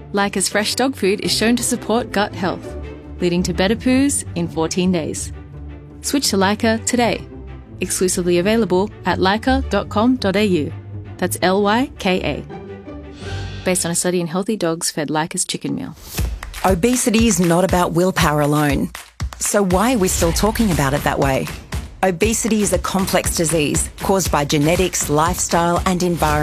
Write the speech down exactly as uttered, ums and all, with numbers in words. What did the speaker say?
Leica's fresh dog food is shown to support gut health, leading to better poos in fourteen days. Switch to Leica today. Exclusively available at leica dot com dot a u. That's L Y K A. Based on a study in healthy dogs fed Leica's chicken meal. Obesity is not about willpower alone. So why are we still talking about it that way? Obesity is a complex disease caused by genetics, lifestyle and environment.